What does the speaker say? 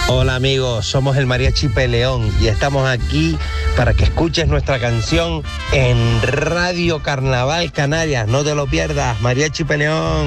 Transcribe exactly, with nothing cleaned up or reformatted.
Hola amigos, somos el Mariachi Peleón y estamos aquí para que escuches nuestra canción en Radio Carnaval Canarias. No te lo pierdas, Mariachi Peleón.